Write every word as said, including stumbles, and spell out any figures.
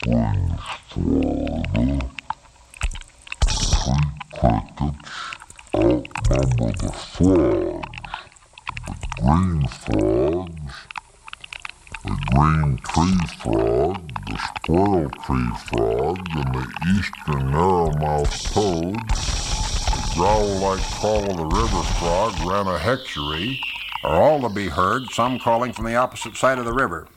Springs, Florida. Tree crickets outnumber the frogs. The green frogs, the green tree frog, the squirrel tree frog, and the eastern narrowmouth toad, the growl-like call of the river frog, Rana hexeri, are all to be heard, some calling from the opposite side of the river.